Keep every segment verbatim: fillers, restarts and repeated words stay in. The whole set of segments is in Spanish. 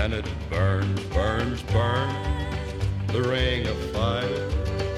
and it burns, burns, burns. The ring of fire,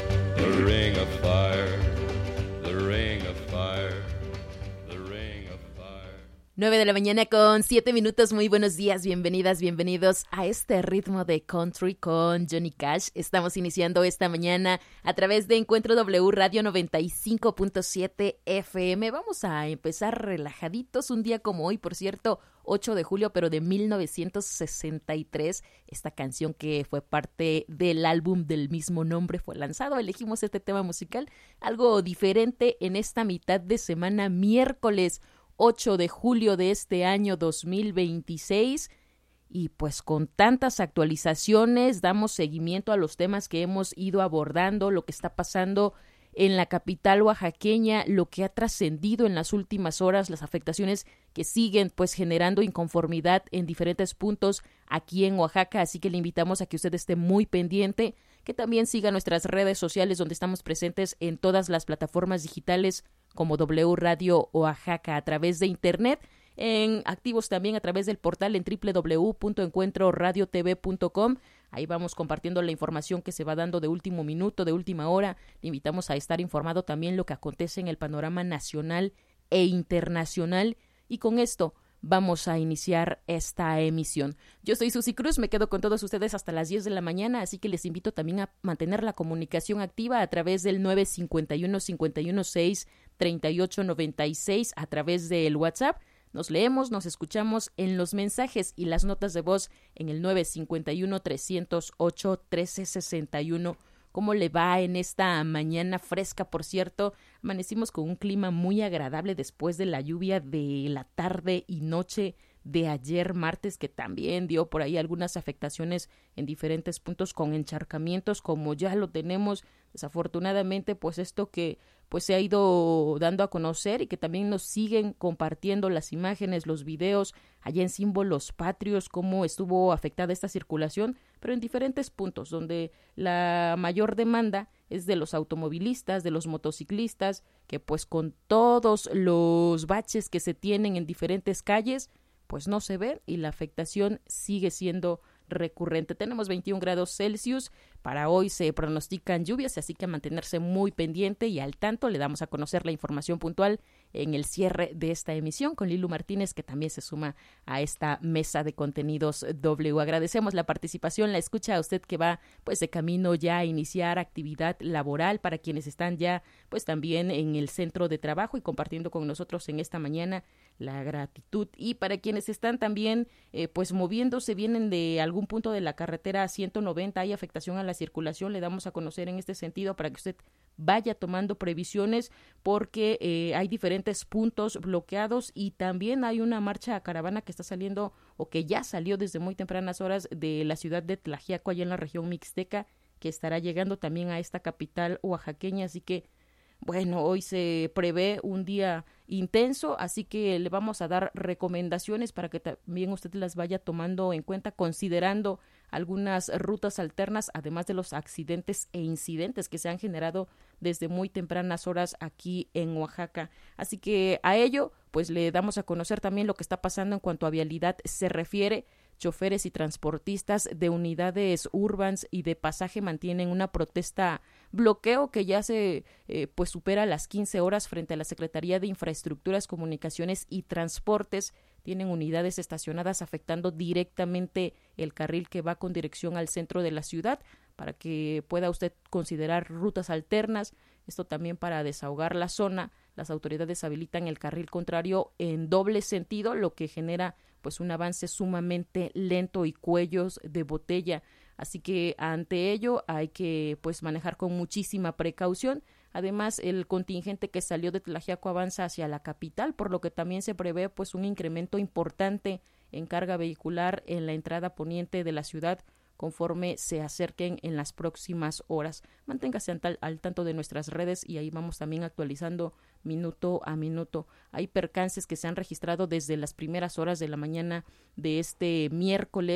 the ring of fire, the ring of fire, the ring of fire. nueve de la mañana con siete minutos. Muy buenos días, bienvenidas, bienvenidos a este ritmo de country con Johnny Cash. Estamos iniciando esta mañana a través de Encuentro W Radio noventa y cinco punto siete F M. Vamos a empezar relajaditos, un día como hoy, por cierto, ocho de julio, pero de mil novecientos sesenta y tres. Esta canción que fue parte del álbum del mismo nombre fue lanzado. Elegimos este tema musical, algo diferente en esta mitad de semana, miércoles ocho de julio de este año dos mil veintiséis. Y pues con tantas actualizaciones damos seguimiento a los temas que hemos ido abordando, lo que está pasando en la capital oaxaqueña, lo que ha trascendido en las últimas horas, las afectaciones que siguen pues generando inconformidad en diferentes puntos aquí en Oaxaca, así que le invitamos a que usted esté muy pendiente, que también siga nuestras redes sociales donde estamos presentes en todas las plataformas digitales como W Radio Oaxaca a través de internet, en activos también a través del portal en doble u doble u doble u punto encuentro radio t v punto com. Ahí vamos compartiendo la información que se va dando de último minuto, de última hora. Le invitamos a estar informado también lo que acontece en el panorama nacional e internacional. Y con esto vamos a iniciar esta emisión. Yo soy Susi Cruz, me quedo con todos ustedes hasta las diez de la mañana, así que les invito también a mantener la comunicación activa a través del nueve cinco uno, cinco uno seis, tres ocho nueve seis, a través del WhatsApp. Nos leemos, nos escuchamos en los mensajes y las notas de voz en el nueve cinco uno, tres cero ocho, uno tres seis uno. ¿Cómo le va en esta mañana fresca? Por cierto, amanecimos con un clima muy agradable después de la lluvia de la tarde y noche de ayer martes, que también dio por ahí algunas afectaciones en diferentes puntos con encharcamientos, como ya lo tenemos desafortunadamente, pues esto que pues se ha ido dando a conocer y que también nos siguen compartiendo las imágenes, los videos allá en Símbolos Patrios, cómo estuvo afectada esta circulación, pero en diferentes puntos donde la mayor demanda es de los automovilistas, de los motociclistas, que pues con todos los baches que se tienen en diferentes calles, pues no se ve y la afectación sigue siendo recurrente. Tenemos veintiún grados Celsius, para hoy se pronostican lluvias, así que a mantenerse muy pendiente y al tanto. Le damos a conocer la información puntual en el cierre de esta emisión con Lilu Martínez, que también se suma a esta mesa de contenidos W. Agradecemos la participación, la escucha a usted que va pues de camino ya a iniciar actividad laboral, para quienes están ya pues también en el centro de trabajo y compartiendo con nosotros en esta mañana, la gratitud, y para quienes están también eh, pues moviéndose, vienen de algún punto de la carretera ciento noventa, hay afectación a la circulación, le damos a conocer en este sentido para que usted vaya tomando previsiones, porque eh, hay diferentes puntos bloqueados y también hay una marcha a caravana que está saliendo o que ya salió desde muy tempranas horas de la ciudad de Tlaxiaco, allá en la región mixteca, que estará llegando también a esta capital oaxaqueña, así que bueno, hoy se prevé un día intenso, así que le vamos a dar recomendaciones para que también usted las vaya tomando en cuenta, considerando algunas rutas alternas, además de los accidentes e incidentes que se han generado desde muy tempranas horas aquí en Oaxaca. Así que a ello, pues le damos a conocer también lo que está pasando en cuanto a vialidad se refiere. Choferes y transportistas de unidades Urbans y de pasaje mantienen una protesta bloqueo que ya se eh, pues supera las quince horas frente a la Secretaría de Infraestructuras, Comunicaciones y Transportes. Tienen unidades estacionadas afectando directamente el carril que va con dirección al centro de la ciudad, para que pueda usted considerar rutas alternas. Esto también para desahogar la zona. Las autoridades habilitan el carril contrario en doble sentido, lo que genera pues un avance sumamente lento y cuellos de botella. Así que ante ello hay que pues manejar con muchísima precaución. Además, el contingente que salió de Tlaxiaco avanza hacia la capital, por lo que también se prevé pues un incremento importante en carga vehicular en la entrada poniente de la ciudad conforme se acerquen en las próximas horas. Manténgase al, al tanto de nuestras redes y ahí vamos también actualizando minuto a minuto. Hay percances que se han registrado desde las primeras horas de la mañana de este miércoles,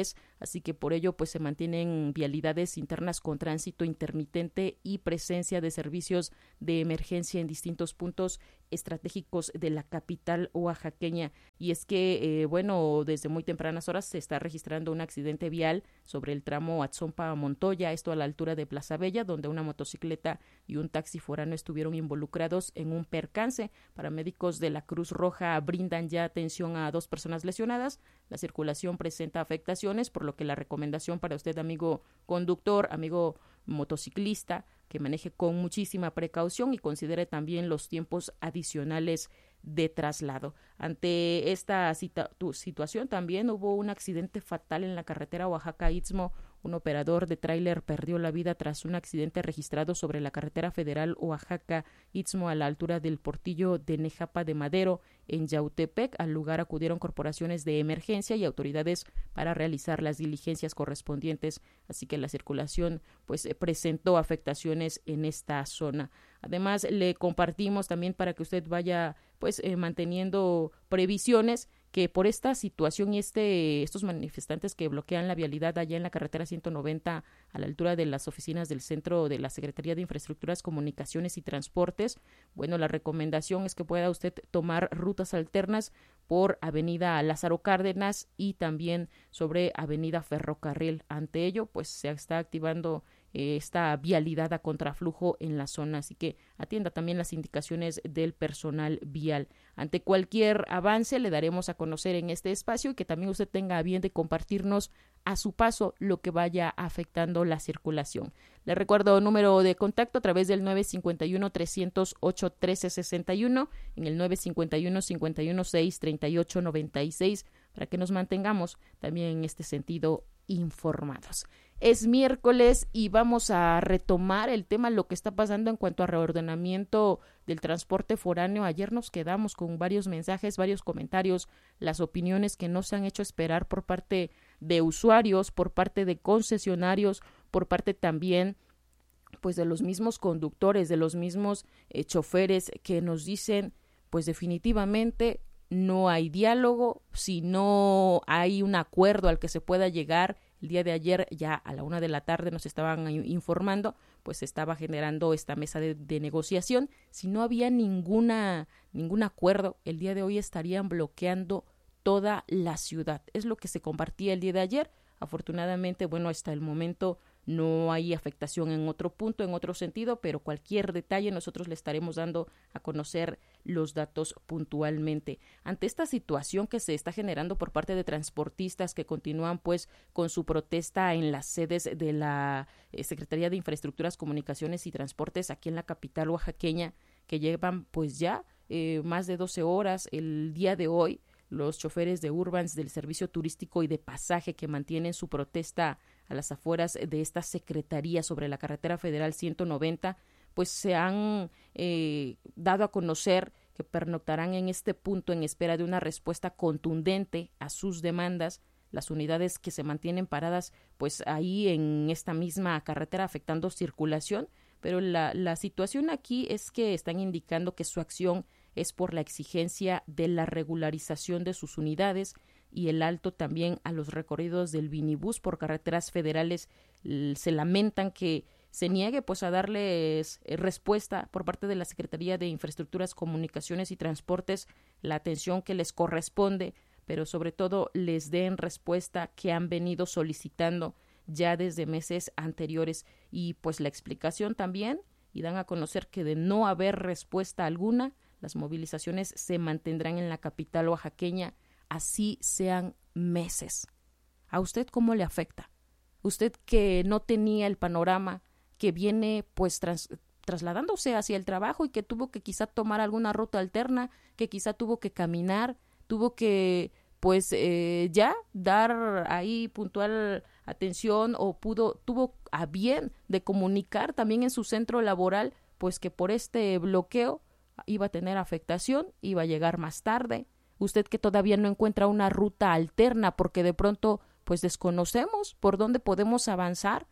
así que por ello pues se mantienen vialidades internas con tránsito intermitente y presencia de servicios de emergencia en distintos puntos estratégicos de la capital oaxaqueña. Y es que, eh, bueno, desde muy tempranas horas se está registrando un accidente vial sobre el tramo Atzompa-Montoya, esto a la altura de Plaza Bella, donde una motocicleta y un taxi foráneo estuvieron involucrados en un percance. Paramédicos de la Cruz Roja brindan ya atención a dos personas lesionadas. La circulación presenta afectaciones, por lo que la recomendación para usted, amigo conductor, amigo motociclista, que maneje con muchísima precaución y considere también los tiempos adicionales de traslado. Ante esta cita, tu, situación también hubo un accidente fatal en la carretera Oaxaca-Istmo. Un operador de tráiler perdió la vida tras un accidente registrado sobre la carretera federal Oaxaca-Istmo a la altura del Portillo de Nejapa de Madero en Yautepec. Al lugar acudieron corporaciones de emergencia y autoridades para realizar las diligencias correspondientes, así que la circulación pues presentó afectaciones en esta zona. Además, le compartimos también para que usted vaya pues eh, manteniendo previsiones que por esta situación y este estos manifestantes que bloquean la vialidad allá en la carretera ciento noventa a la altura de las oficinas del centro de la Secretaría de Infraestructuras, Comunicaciones y Transportes, bueno, la recomendación es que pueda usted tomar rutas alternas por Avenida Lázaro Cárdenas y también sobre Avenida Ferrocarril. Ante ello, pues se está activando eh, esta vialidad a contraflujo en la zona, así que atienda también las indicaciones del personal vial. Ante cualquier avance le daremos a conocer en este espacio y que también usted tenga a bien de compartirnos a su paso lo que vaya afectando la circulación. Le recuerdo número de contacto a través del nueve cinco uno, tres cero ocho, uno tres seis uno, en el nueve cinco uno, cinco uno seis, tres ocho nueve seis, para que nos mantengamos también en este sentido informados. Es miércoles y vamos a retomar el tema, lo que está pasando en cuanto a reordenamiento del transporte foráneo. Ayer nos quedamos con varios mensajes, varios comentarios, las opiniones que nos han hecho esperar por parte de usuarios, por parte de concesionarios, por parte también pues de los mismos conductores, de los mismos eh, choferes que nos dicen pues definitivamente no hay diálogo, si no hay un acuerdo al que se pueda llegar. El día de ayer, ya a la una de la tarde, nos estaban informando, pues se estaba generando esta mesa de, de negociación. Si no había ninguna, ningún acuerdo, el día de hoy estarían bloqueando toda la ciudad. Es lo que se compartía el día de ayer. Afortunadamente, bueno, hasta el momento no hay afectación en otro punto, en otro sentido, pero cualquier detalle nosotros le estaremos dando a conocer los datos puntualmente. Ante esta situación que se está generando por parte de transportistas que continúan pues con su protesta en las sedes de la eh, Secretaría de Infraestructuras, Comunicaciones y Transportes aquí en la capital oaxaqueña, que llevan pues ya eh, más de doce horas el día de hoy, los choferes de Urbans del servicio turístico y de pasaje que mantienen su protesta a las afueras de esta secretaría sobre la carretera federal ciento noventa, pues se han eh, dado a conocer que pernoctarán en este punto en espera de una respuesta contundente a sus demandas. Las unidades que se mantienen paradas pues ahí en esta misma carretera afectando circulación, pero la, la situación aquí es que están indicando que su acción es por la exigencia de la regularización de sus unidades y el alto también a los recorridos del minibús por carreteras federales. Se lamentan que se niegue pues a darles respuesta por parte de la Secretaría de Infraestructuras, Comunicaciones y Transportes la atención que les corresponde, pero sobre todo les den respuesta que han venido solicitando ya desde meses anteriores. Y pues la explicación también, y dan a conocer que de no haber respuesta alguna, las movilizaciones se mantendrán en la capital oaxaqueña, así sean meses. ¿A usted cómo le afecta? Usted que no tenía el panorama, que viene pues tras, trasladándose hacia el trabajo y que tuvo que quizá tomar alguna ruta alterna, que quizá tuvo que caminar, tuvo que pues eh, ya dar ahí puntual atención o pudo tuvo a bien de comunicar también en su centro laboral pues que por este bloqueo iba a tener afectación, iba a llegar más tarde. Usted que todavía no encuentra una ruta alterna porque de pronto pues desconocemos por dónde podemos avanzar,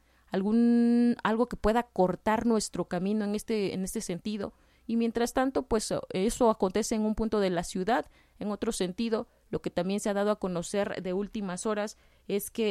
algún algo que pueda cortar nuestro camino en este en este sentido. Y mientras tanto, pues eso acontece en un punto de la ciudad. En otro sentido, lo que también se ha dado a conocer de últimas horas es que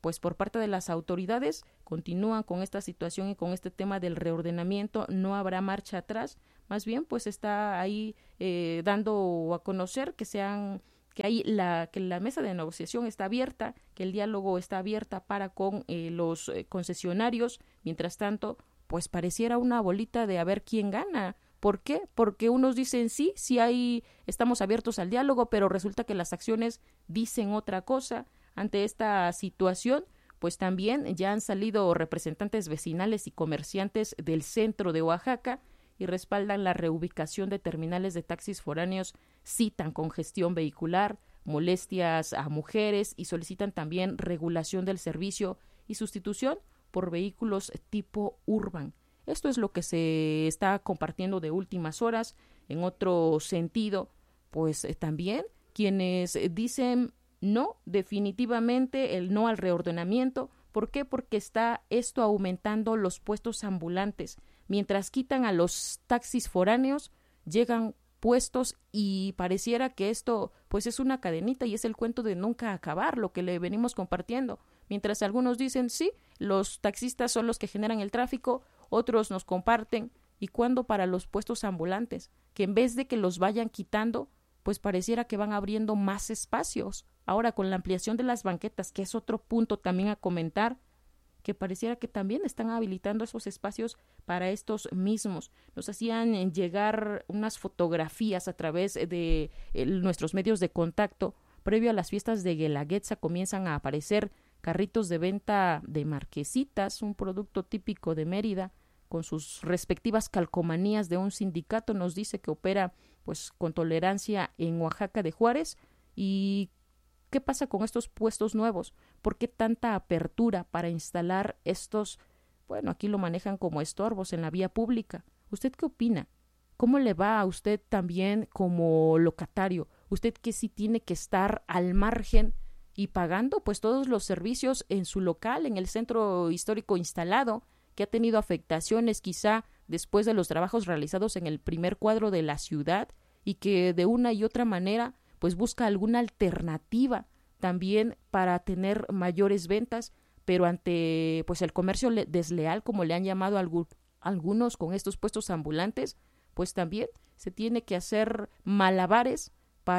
pues por parte de las autoridades continúan con esta situación y con este tema del reordenamiento, no habrá marcha atrás, más bien pues está ahí eh, dando a conocer que sean que hay la que la mesa de negociación está abierta, que el diálogo está abierta para con eh, los eh, concesionarios. Mientras tanto, pues pareciera una bolita de a ver quién gana. ¿Por qué? Porque unos dicen sí, sí hay, estamos abiertos al diálogo, pero resulta que las acciones dicen otra cosa. Ante esta situación, pues también ya han salido representantes vecinales y comerciantes del centro de Oaxaca y respaldan la reubicación de terminales de taxis foráneos, citan congestión vehicular, molestias a mujeres y solicitan también regulación del servicio y sustitución por vehículos tipo urban. Esto es lo que se está compartiendo de últimas horas. En otro sentido, pues eh, también quienes eh, dicen no, definitivamente el no al reordenamiento. ¿Por qué? Porque está esto aumentando los puestos ambulantes. Mientras quitan a los taxis foráneos, llegan puestos y pareciera que esto pues es una cadenita y es el cuento de nunca acabar, lo que le venimos compartiendo. Mientras algunos dicen sí, los taxistas son los que generan el tráfico, otros nos comparten. ¿Y cuándo para los puestos ambulantes? Que en vez de que los vayan quitando, pues pareciera que van abriendo más espacios. Ahora con la ampliación de las banquetas, que es otro punto también a comentar, que pareciera que también están habilitando esos espacios para estos mismos. Nos hacían llegar unas fotografías a través de eh, nuestros medios de contacto. Previo a las fiestas de Guelaguetza comienzan a aparecer carritos de venta de marquesitas, un producto típico de Mérida, con sus respectivas calcomanías de un sindicato, nos dice que opera pues con tolerancia en Oaxaca de Juárez. ¿Y qué pasa con estos puestos nuevos? ¿Por qué tanta apertura para instalar estos, bueno, aquí lo manejan como estorbos en la vía pública? ¿Usted qué opina? ¿Cómo le va a usted también como locatario? Usted que sí tiene que estar al margen y pagando pues todos los servicios en su local, en el centro histórico instalado, que ha tenido afectaciones quizá después de los trabajos realizados en el primer cuadro de la ciudad y que de una y otra manera pues busca alguna alternativa también para tener mayores ventas, pero ante pues el comercio desleal, como le han llamado algu- algunos con estos puestos ambulantes, pues también se tiene que hacer malabares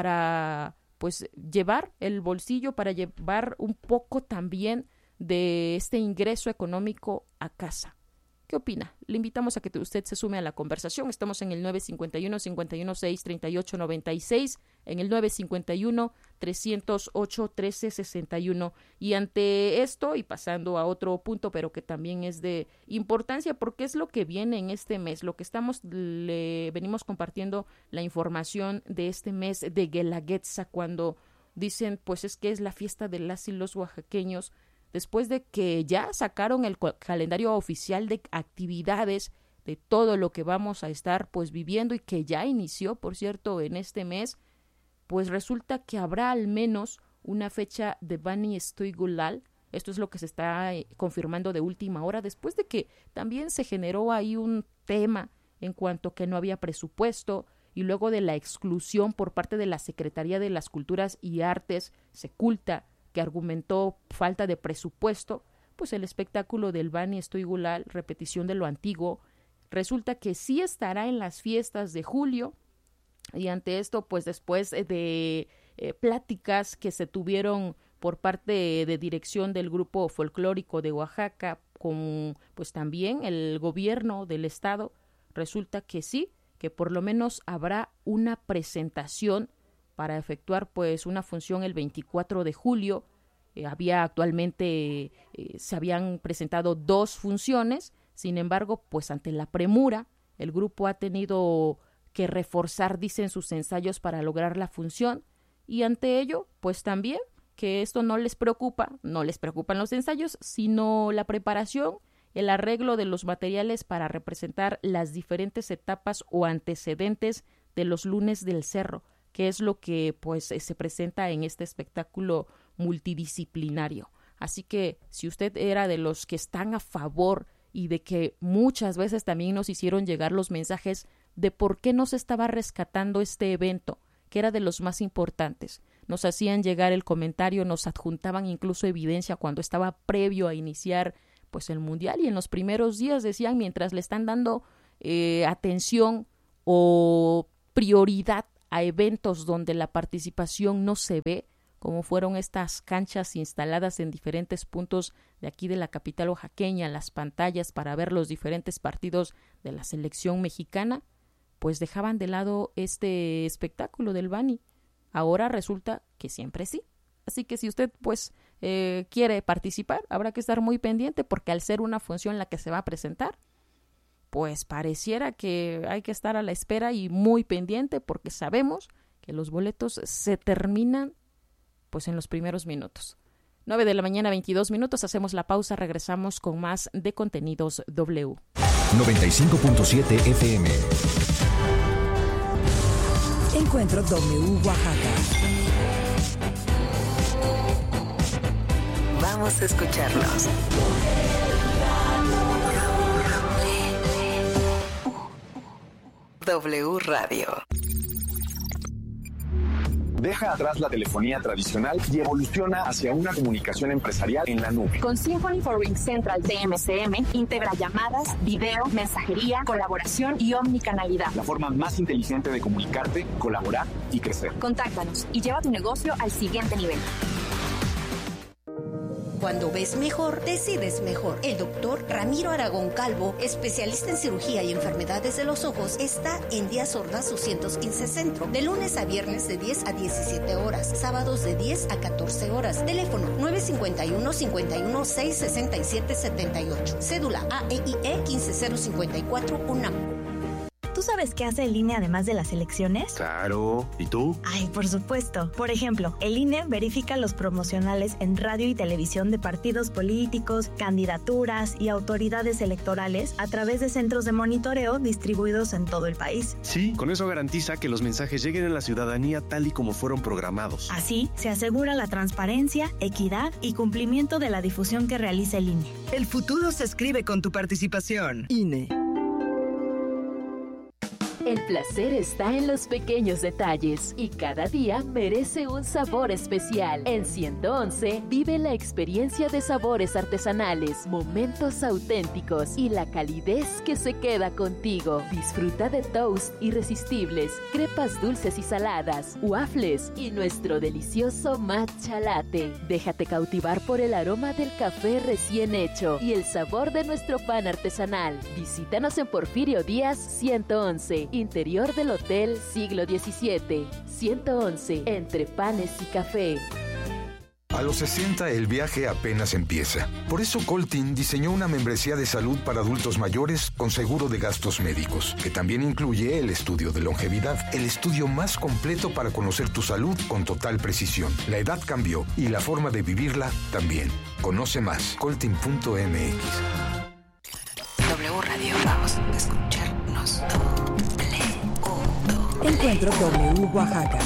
para pues llevar el bolsillo, para llevar un poco también de este ingreso económico a casa. ¿Qué opina? Le invitamos a que usted se sume a la conversación. Estamos en el nueve cinco uno, cinco uno seis, tres ocho nueve seis, en el nueve cinco uno, tres cero ocho, uno tres seis uno. Y ante esto, y pasando a otro punto, pero que también es de importancia, porque es lo que viene en este mes, lo que estamos, le venimos compartiendo la información de este mes de Guelaguetza, cuando dicen, pues es que es la fiesta de las y los oaxaqueños, después de que ya sacaron el calendario oficial de actividades de todo lo que vamos a estar pues viviendo y que ya inició, por cierto, en este mes, pues resulta que habrá al menos una fecha de Bani Estoygulal. Esto es lo que se está confirmando de última hora, después de que también se generó ahí un tema en cuanto que no había presupuesto y luego de la exclusión por parte de la Secretaría de las Culturas y Artes, Seculta, que argumentó falta de presupuesto, pues el espectáculo del Bani Estoygulal, repetición de lo antiguo, resulta que sí estará en las fiestas de julio. Y ante esto, pues después de eh, pláticas que se tuvieron por parte de, de dirección del grupo folclórico de Oaxaca con pues también el gobierno del estado, resulta que sí, que por lo menos habrá una presentación para efectuar pues una función el veinticuatro de julio. Eh, había actualmente, eh, se habían presentado dos funciones, sin embargo, pues ante la premura, el grupo ha tenido que reforzar, dicen, sus ensayos para lograr la función, y ante ello, pues también que esto no les preocupa, no les preocupan los ensayos, sino la preparación, el arreglo de los materiales para representar las diferentes etapas o antecedentes de los lunes del cerro, que es lo que pues se presenta en este espectáculo multidisciplinario. Así que si usted era de los que están a favor y de que muchas veces también nos hicieron llegar los mensajes de por qué no se estaba rescatando este evento, que era de los más importantes, nos hacían llegar el comentario, nos adjuntaban incluso evidencia cuando estaba previo a iniciar pues el Mundial, y en los primeros días decían, mientras le están dando eh, atención o prioridad a eventos donde la participación no se ve, como fueron estas canchas instaladas en diferentes puntos de aquí de la capital oaxaqueña, las pantallas para ver los diferentes partidos de la selección mexicana, pues dejaban de lado este espectáculo del Bani. Ahora resulta que siempre sí. Así que si usted pues eh, quiere participar, habrá que estar muy pendiente, porque al ser una función la que se va a presentar, pues pareciera que hay que estar a la espera y muy pendiente, porque sabemos que los boletos se terminan pues en los primeros minutos. nueve de la mañana, veintidós minutos, hacemos la pausa, regresamos con más de Contenidos W. noventa y cinco punto siete F M. Encuentro W Oaxaca. Vamos a escucharlos. W Radio. Deja atrás la telefonía tradicional y evoluciona hacia una comunicación empresarial en la nube. Con Symphony for RingCentral de M C M, integra llamadas, video, mensajería, colaboración y omnicanalidad. La forma más inteligente de comunicarte, colaborar y crecer. Contáctanos y lleva tu negocio al siguiente nivel. Cuando ves mejor, decides mejor. El doctor Ramiro Aragón Calvo, especialista en cirugía y enfermedades de los ojos, está en Díaz Ordaz doscientos quince Centro, de lunes a viernes de diez a diecisiete horas, sábados de diez a catorce horas. Teléfono nueve cinco uno, cinco uno seis, seis siete siete ocho. Cédula A E I E uno cinco cero cinco cuatro UNAM. ¿Tú sabes qué hace el I N E además de las elecciones? Claro. ¿Y tú? Ay, por supuesto. Por ejemplo, el I N E verifica los promocionales en radio y televisión de partidos políticos, candidaturas y autoridades electorales a través de centros de monitoreo distribuidos en todo el país. Sí, con eso garantiza que los mensajes lleguen a la ciudadanía tal y como fueron programados. Así, se asegura la transparencia, equidad y cumplimiento de la difusión que realiza el I N E. El futuro se escribe con tu participación. I N E. El placer está en los pequeños detalles y cada día merece un sabor especial. En ciento once vive la experiencia de sabores artesanales, momentos auténticos y la calidez que se queda contigo. Disfruta de toast irresistibles, crepas dulces y saladas, waffles y nuestro delicioso matcha latte. Déjate cautivar por el aroma del café recién hecho y el sabor de nuestro pan artesanal. Visítanos en Porfirio Díaz ciento once. Interior del Hotel Siglo diecisiete, ciento once, entre panes y café. A los sesenta el viaje apenas empieza. Por eso Coltin diseñó una membresía de salud para adultos mayores con seguro de gastos médicos, que también incluye el estudio de longevidad, el estudio más completo para conocer tu salud con total precisión. La edad cambió y la forma de vivirla también. Conoce más, coltin punto m x. W Radio, vamos a escucharnos. Encuentro W Oaxaca.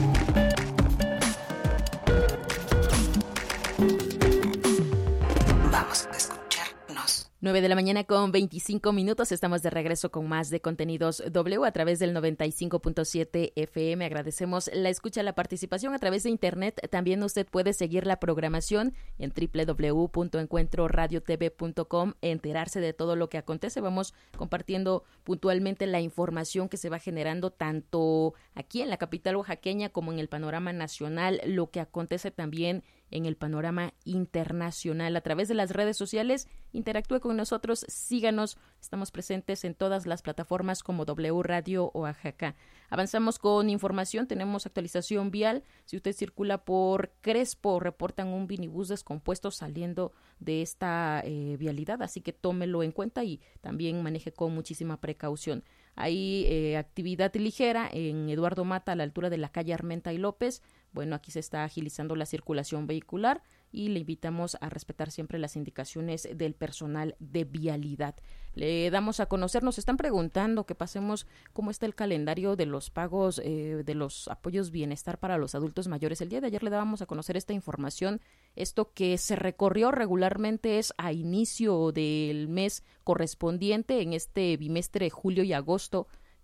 Vamos a escucharnos. nueve de la mañana con veinticinco minutos, estamos de regreso con más de Contenidos W a través del noventa y cinco punto siete F M. Agradecemos la escucha, la participación a través de internet. También usted puede seguir la programación en doble u doble u doble u punto encuentro radio t v punto com, enterarse de todo lo que acontece. Vamos compartiendo puntualmente la información que se va generando tanto aquí en la capital oaxaqueña como en el panorama nacional, lo que acontece también en el panorama internacional. A través de las redes sociales, interactúe con nosotros, síganos, estamos presentes en todas las plataformas como W Radio Oaxaca. Avanzamos con información, tenemos actualización vial. Si usted circula por Crespo, reportan un minibús descompuesto saliendo de esta eh, vialidad, así que tómelo en cuenta y también maneje con muchísima precaución. Hay eh, actividad ligera en Eduardo Mata a la altura de la calle Armenta y López. Bueno, aquí se está agilizando la circulación vehicular y le invitamos a respetar siempre las indicaciones del personal de vialidad. Le damos a conocer, nos están preguntando que pasemos cómo está el calendario de los pagos eh, de los apoyos bienestar para los adultos mayores. El día de ayer le dábamos a conocer esta información. Esto que se recorrió regularmente es a inicio del mes correspondiente en este bimestre julio y agosto,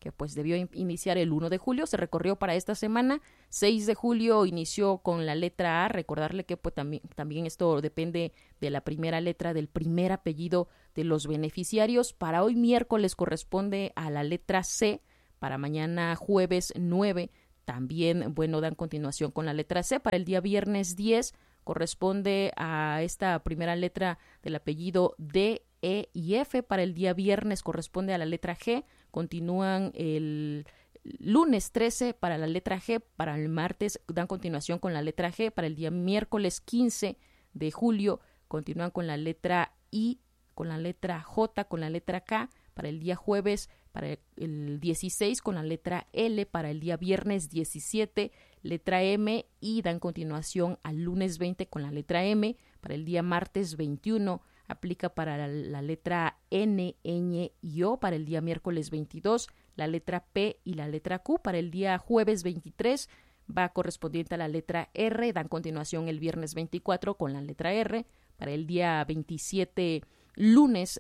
que pues debió in- iniciar el uno de julio, se recorrió para esta semana. seis de julio inició con la letra A, recordarle que pues también, también esto depende de la primera letra del primer apellido de los beneficiarios. Para hoy miércoles corresponde a la letra C, para mañana jueves nueve también, bueno, dan continuación con la letra C. Para el día viernes diez corresponde a esta primera letra del apellido D, E y F. Para el día viernes corresponde a la letra G. Continúan el lunes trece para la letra G. Para el martes dan continuación con la letra G. Para el día miércoles quince de julio continúan con la letra I, con la letra J, con la letra K. Para el día jueves, para el dieciséis con la letra L. Para el día viernes diecisiete, letra M, y dan continuación al lunes veinte con la letra M. Para el día martes veintiuno aplica para la, la letra N, ñ y O. Para el día miércoles veintidós, la letra P y la letra Q. Para el día jueves veintitrés va correspondiente a la letra R. Dan continuación el viernes veinticuatro con la letra R. Para el día veintisiete, lunes,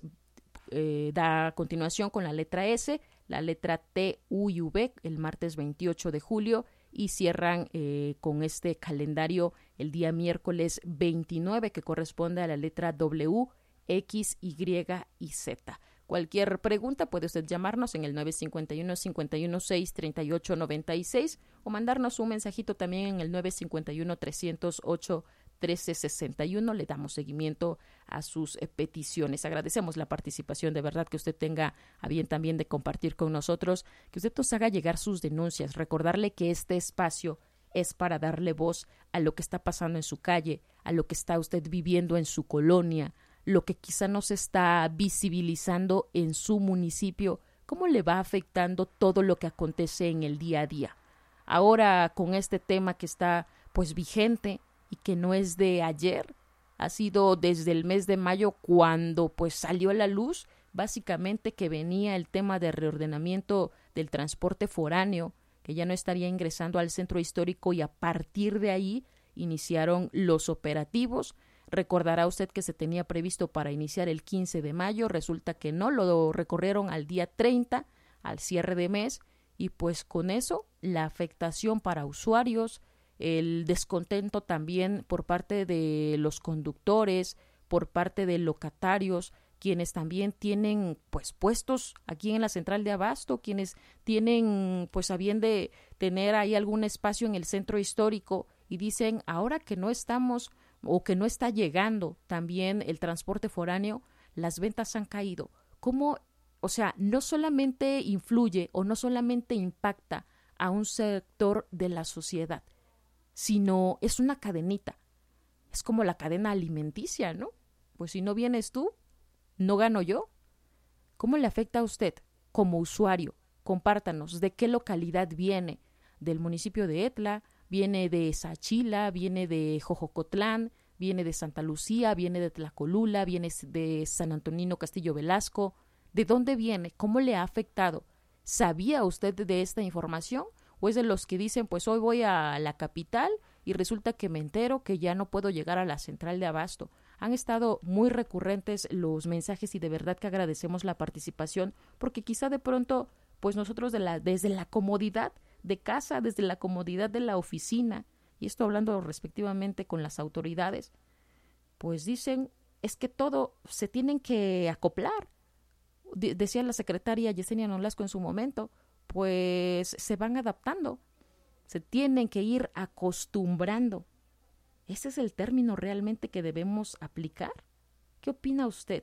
eh, da continuación con la letra S, la letra T, U y V el martes veintiocho de julio, y cierran eh, con este calendario el día miércoles veintinueve, que corresponde a la letra W, X, Y y Z. Cualquier pregunta puede usted llamarnos en el nueve cinco uno, cinco uno seis, tres ocho nueve seis o mandarnos un mensajito también en el nueve cinco uno, tres cero ocho, trece sesenta y uno. Le damos seguimiento a sus eh, peticiones. Agradecemos la participación, de verdad, que usted tenga a bien también de compartir con nosotros, que usted nos haga llegar sus denuncias. Recordarle que este espacio es para darle voz a lo que está pasando en su calle, a lo que está usted viviendo en su colonia, lo que quizá no se está visibilizando en su municipio, cómo le va afectando todo lo que acontece en el día a día. Ahora, con este tema que está pues vigente y que no es de ayer, ha sido desde el mes de mayo cuando pues salió a la luz básicamente que venía el tema de reordenamiento del transporte foráneo, que ya no estaría ingresando al centro histórico, y a partir de ahí iniciaron los operativos. Recordará usted que se tenía previsto para iniciar el quince de mayo, resulta que no, lo recorrieron al día treinta, al cierre de mes, y pues con eso la afectación para usuarios, el descontento también por parte de los conductores, por parte de locatarios, quienes también tienen pues puestos aquí en la central de abasto, quienes tienen pues a bien de tener ahí algún espacio en el centro histórico, y dicen ahora que no estamos o que no está llegando también el transporte foráneo, las ventas han caído. ¿Cómo? O sea, no solamente influye o no solamente impacta a un sector de la sociedad, sino es una cadenita. Es como la cadena alimenticia, ¿no? Pues si no vienes tú, no gano yo. ¿Cómo le afecta a usted como usuario? Compártanos de qué localidad viene, del municipio de Etla, viene de Sachila, viene de Jojocotlán, viene de Santa Lucía, viene de Tlacolula, viene de San Antonino Castillo Velasco. ¿De dónde viene? ¿Cómo le ha afectado? ¿Sabía usted de esta información? ¿O es de los que dicen, pues hoy voy a la capital y resulta que me entero que ya no puedo llegar a la central de abasto? Han estado muy recurrentes los mensajes y de verdad que agradecemos la participación, porque quizá de pronto, pues nosotros de la, desde la comodidad de casa, desde la comodidad de la oficina, y esto hablando respectivamente con las autoridades, pues dicen, es que todo se tienen que acoplar. De- decía la secretaria Yesenia Nolasco en su momento, pues se van adaptando, se tienen que ir acostumbrando. ¿Ese es el término realmente que debemos aplicar? ¿Qué opina usted?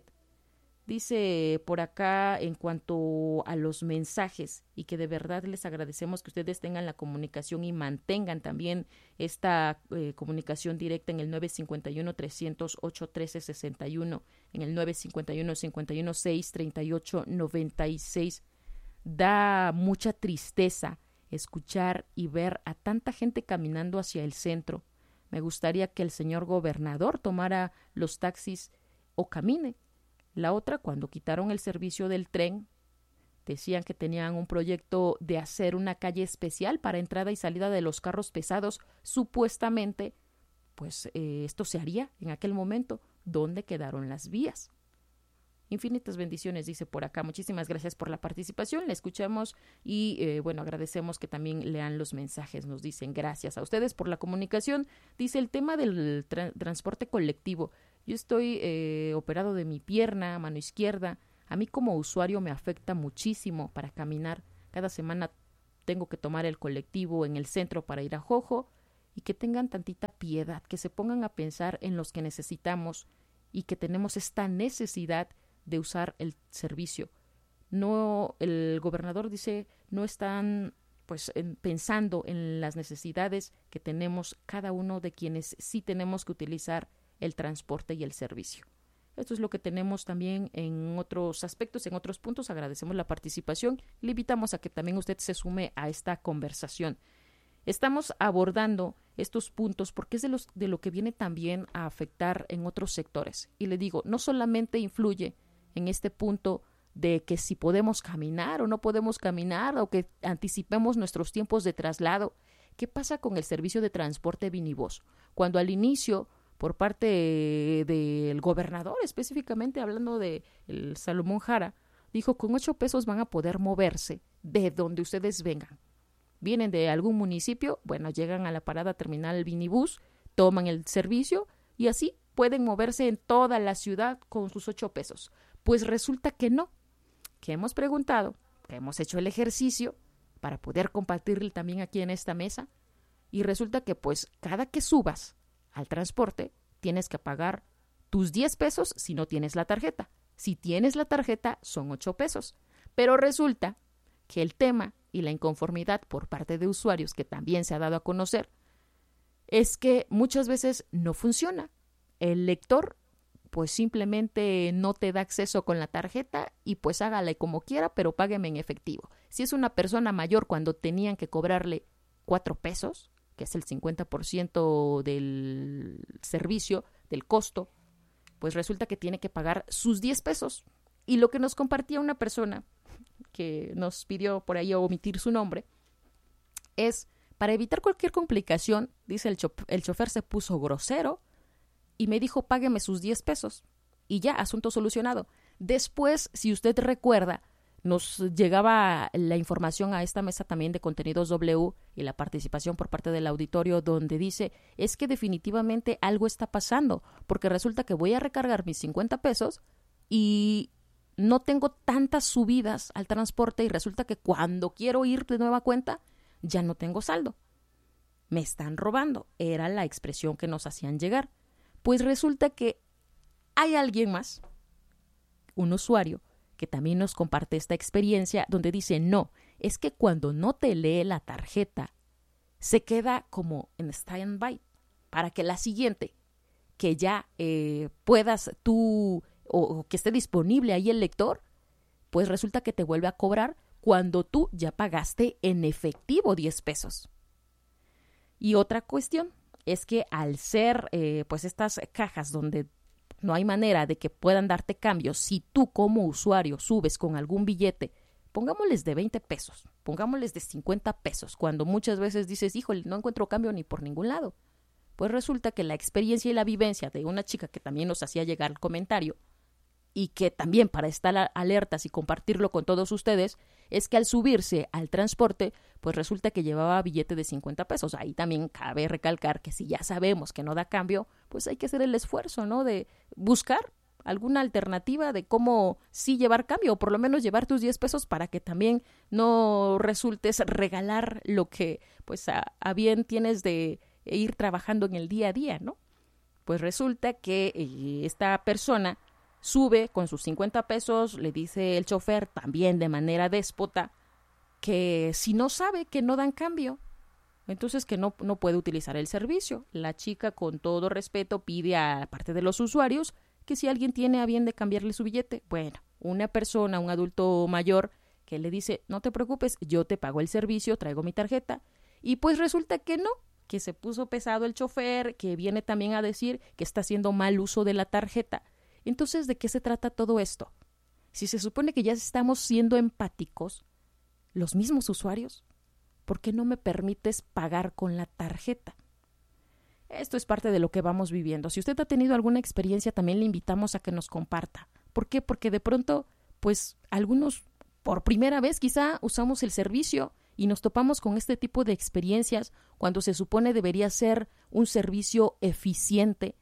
Dice por acá en cuanto a los mensajes, y que de verdad les agradecemos que ustedes tengan la comunicación y mantengan también esta eh, comunicación directa en el nueve cinco uno, tres cero ocho, trece sesenta y uno, en el nueve cinco uno, cinco uno seis, treinta y ocho noventa y seis. Da mucha tristeza escuchar y ver a tanta gente caminando hacia el centro. Me gustaría que el señor gobernador tomara los taxis o camine. La otra, cuando quitaron el servicio del tren, decían que tenían un proyecto de hacer una calle especial para entrada y salida de los carros pesados. Supuestamente, pues eh, esto se haría en aquel momento. ¿Dónde quedaron las vías? Infinitas bendiciones, dice por acá. Muchísimas gracias por la participación. La escuchamos y, eh, bueno, agradecemos que también lean los mensajes. Nos dicen gracias a ustedes por la comunicación. Dice el tema del tra- transporte colectivo. Yo estoy eh, operado de mi pierna, mano izquierda. A mí como usuario me afecta muchísimo para caminar. Cada semana tengo que tomar el colectivo en el centro para ir a Jojo, y que tengan tantita piedad, que se pongan a pensar en los que necesitamos y que tenemos esta necesidad de usar el servicio. No, el gobernador dice, no están pues en, pensando en las necesidades que tenemos cada uno de quienes sí tenemos que utilizar el transporte y el servicio. Esto es lo que tenemos también en otros aspectos, en otros puntos. Agradecemos la participación. Le invitamos a que también usted se sume a esta conversación. Estamos abordando estos puntos porque es de, los, de lo que viene también a afectar en otros sectores. Y le digo, no solamente influye en este punto de que si podemos caminar o no podemos caminar o que anticipemos nuestros tiempos de traslado. ¿Qué pasa con el servicio de transporte Vinibus? Cuando al inicio, por parte del gobernador, específicamente hablando de el Salomón Jara, dijo con ocho pesos van a poder moverse de donde ustedes vengan. Vienen de algún municipio, bueno, llegan a la parada terminal Vinibus, toman el servicio y así pueden moverse en toda la ciudad con sus ocho pesos. Pues resulta que no, que hemos preguntado, que hemos hecho el ejercicio para poder compartirle también aquí en esta mesa, y resulta que pues cada que subas al transporte tienes que pagar tus diez pesos si no tienes la tarjeta. Si tienes la tarjeta son ocho pesos. Pero resulta que el tema y la inconformidad por parte de usuarios, que también se ha dado a conocer, es que muchas veces no funciona. El lector pues simplemente no te da acceso con la tarjeta y pues hágale como quiera, pero págueme en efectivo. Si es una persona mayor, cuando tenían que cobrarle cuatro pesos, que es el cincuenta por ciento del servicio, del costo, pues resulta que tiene que pagar sus diez pesos. Y lo que nos compartía una persona que nos pidió por ahí omitir su nombre es, para evitar cualquier complicación, dice el, cho- el chofer se puso grosero y me dijo, págueme sus diez pesos. Y ya, asunto solucionado. Después, si usted recuerda, nos llegaba la información a esta mesa también de Contenidos W y la participación por parte del auditorio, donde dice, es que definitivamente algo está pasando, porque resulta que voy a recargar mis cincuenta pesos y no tengo tantas subidas al transporte y resulta que cuando quiero ir de nueva cuenta, ya no tengo saldo. Me están robando, era la expresión que nos hacían llegar. Pues resulta que hay alguien más, un usuario, que también nos comparte esta experiencia donde dice, no, es que cuando no te lee la tarjeta, se queda como en stand-by para que la siguiente, que ya eh, puedas tú, o, o que esté disponible ahí el lector, pues resulta que te vuelve a cobrar cuando tú ya pagaste en efectivo diez pesos. Y otra cuestión es que al ser eh, pues estas cajas donde no hay manera de que puedan darte cambios, si tú como usuario subes con algún billete, pongámosles de veinte pesos, pongámosles de cincuenta pesos, cuando muchas veces dices, híjole, no encuentro cambio ni por ningún lado. Pues resulta que la experiencia y la vivencia de una chica que también nos hacía llegar el comentario, y que también para estar alertas y compartirlo con todos ustedes, es que al subirse al transporte, pues resulta que llevaba billete de cincuenta pesos. Ahí también cabe recalcar que si ya sabemos que no da cambio, pues hay que hacer el esfuerzo, ¿no? De buscar alguna alternativa de cómo sí llevar cambio, o por lo menos llevar tus diez pesos para que también no resultes regalar lo que pues a, a bien tienes de ir trabajando en el día a día, ¿no? Pues resulta que eh, esta persona sube con sus cincuenta pesos, le dice el chofer también de manera déspota que si no sabe que no dan cambio, entonces que no, no puede utilizar el servicio. La chica con todo respeto pide a parte de los usuarios que si alguien tiene a bien de cambiarle su billete, bueno, una persona, un adulto mayor que le dice no te preocupes, yo te pago el servicio, traigo mi tarjeta, y pues resulta que no, que se puso pesado el chofer, que viene también a decir que está haciendo mal uso de la tarjeta. Entonces, ¿de qué se trata todo esto? Si se supone que ya estamos siendo empáticos, los mismos usuarios, ¿por qué no me permites pagar con la tarjeta? Esto es parte de lo que vamos viviendo. Si usted ha tenido alguna experiencia, también le invitamos a que nos comparta, ¿Por qué? Porque de pronto, pues algunos por primera vez quizá usamos el servicio y nos topamos con este tipo de experiencias cuando se supone debería ser un servicio eficiente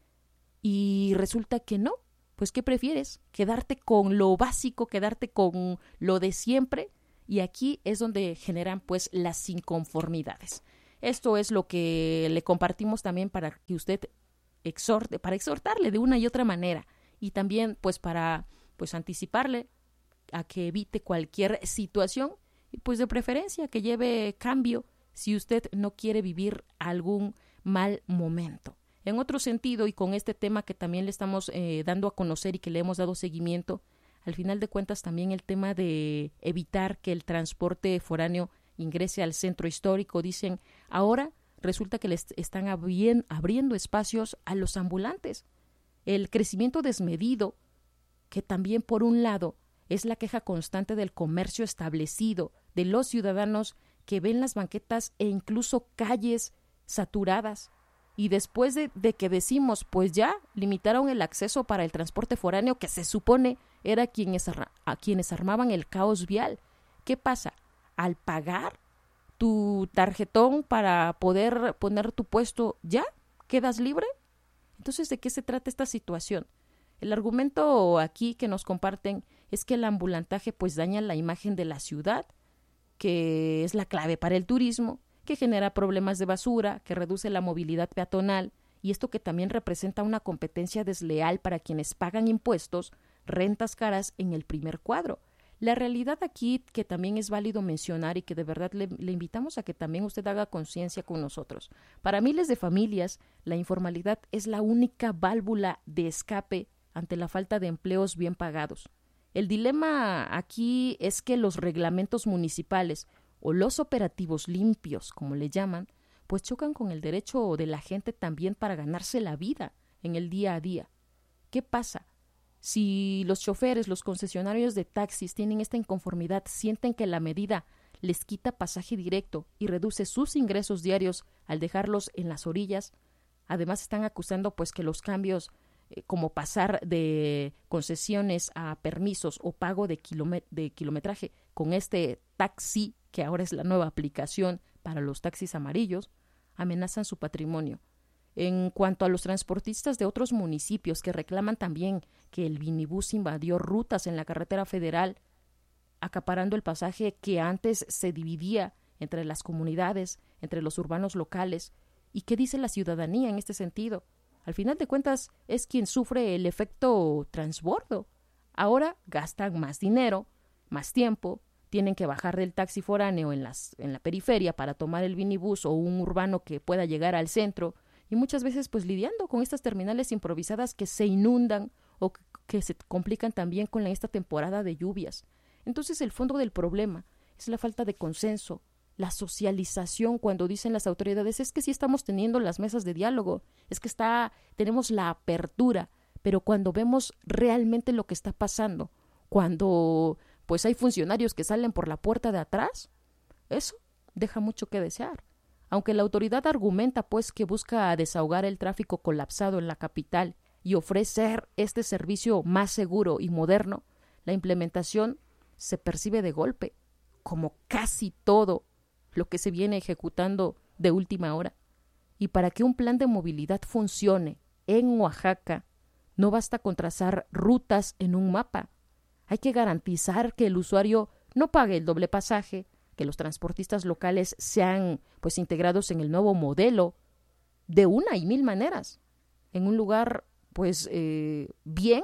y resulta que no. Pues ¿qué prefieres? ¿Quedarte con lo básico, quedarte con lo de siempre? Y aquí es donde generan pues las inconformidades. Esto es lo que le compartimos también para que usted exhorte, para exhortarle de una y otra manera y también pues para pues anticiparle a que evite cualquier situación y pues de preferencia que lleve cambio si usted no quiere vivir algún mal momento. En otro sentido, y con este tema que también le estamos eh, dando a conocer y que le hemos dado seguimiento, al final de cuentas también el tema de evitar que el transporte foráneo ingrese al centro histórico. Dicen, ahora resulta que les están abrien, abriendo espacios a los ambulantes. El crecimiento desmedido, que también por un lado es la queja constante del comercio establecido, de los ciudadanos que ven las banquetas e incluso calles saturadas. Y después de, de que decimos, pues ya limitaron el acceso para el transporte foráneo, que se supone era quienes, a quienes armaban el caos vial. ¿Qué pasa? Al pagar tu tarjetón para poder poner tu puesto, ¿ya quedas libre? Entonces, ¿de qué se trata esta situación? El argumento aquí que nos comparten es que el ambulantaje pues daña la imagen de la ciudad, que es la clave para el turismo, que genera problemas de basura, que reduce la movilidad peatonal y esto que también representa una competencia desleal para quienes pagan impuestos, rentas caras en el primer cuadro. La realidad aquí que también es válido mencionar y que de verdad le, le invitamos a que también usted haga conciencia con nosotros. Para miles de familias, la informalidad es la única válvula de escape ante la falta de empleos bien pagados. El dilema aquí es que los reglamentos municipales o los operativos limpios, como le llaman, pues chocan con el derecho de la gente también para ganarse la vida en el día a día. ¿Qué pasa? Si los choferes, los concesionarios de taxis tienen esta inconformidad, sienten que la medida les quita pasaje directo y reduce sus ingresos diarios al dejarlos en las orillas, además están acusando pues que los cambios eh, como pasar de concesiones a permisos o pago de, kilome- de kilometraje con este taxi, que ahora es la nueva aplicación para los taxis amarillos, amenazan su patrimonio. En cuanto a los transportistas de otros municipios que reclaman también que el minibús invadió rutas en la carretera federal, acaparando el pasaje que antes se dividía entre las comunidades, entre los urbanos locales. ¿Y qué dice la ciudadanía en este sentido? Al final de cuentas es quien sufre el efecto transbordo. Ahora gastan más dinero, más tiempo, tienen que bajar del taxi foráneo en, las, en la periferia para tomar el minibús o un urbano que pueda llegar al centro y muchas veces pues lidiando con estas terminales improvisadas que se inundan o que, que se complican también con la, esta temporada de lluvias. Entonces el fondo del problema es la falta de consenso, la socialización cuando dicen las autoridades es que sí estamos teniendo las mesas de diálogo, es que está, tenemos la apertura, pero cuando vemos realmente lo que está pasando, cuando pues hay funcionarios que salen por la puerta de atrás, eso deja mucho que desear. Aunque la autoridad argumenta pues que busca desahogar el tráfico colapsado en la capital y ofrecer este servicio más seguro y moderno, la implementación se percibe de golpe, como casi todo lo que se viene ejecutando de última hora. Y para que un plan de movilidad funcione en Oaxaca, no basta con trazar rutas en un mapa. Hay que garantizar que el usuario no pague el doble pasaje, que los transportistas locales sean pues integrados en el nuevo modelo de una y mil maneras, en un lugar pues eh, bien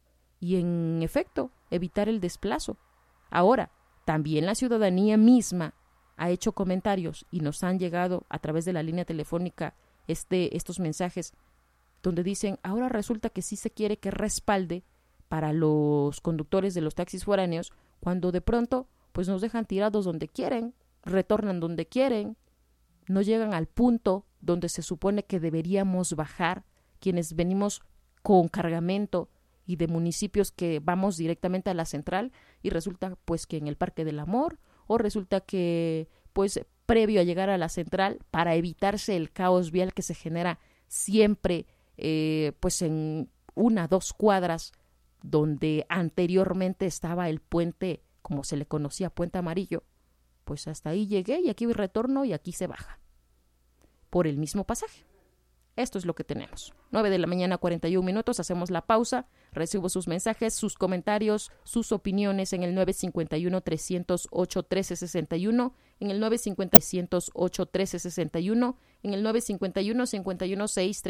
y en efecto evitar el desplazo. Ahora, también la ciudadanía misma ha hecho comentarios y nos han llegado a través de la línea telefónica este, estos mensajes donde dicen, ahora resulta que sí se quiere que respalde para los conductores de los taxis foráneos cuando de pronto pues nos dejan tirados donde quieren, retornan donde quieren, no llegan al punto donde se supone que deberíamos bajar quienes venimos con cargamento y de municipios que vamos directamente a la central y resulta pues que en el Parque del Amor o resulta que pues previo a llegar a la central para evitarse el caos vial que se genera siempre eh, pues en una, dos cuadras donde anteriormente estaba el puente, como se le conocía, Puente Amarillo, pues hasta ahí llegué y aquí retorno y aquí se baja, por el mismo pasaje. Esto es lo que tenemos. nueve de la mañana, cuarenta y un minutos, hacemos la pausa, recibo sus mensajes, sus comentarios, sus opiniones en el nueve cinco uno, tres cero ocho, uno tres seis uno, en el nueve cinco uno, tres cero ocho, uno tres seis uno, en el nueve cinco uno, cinco uno seis,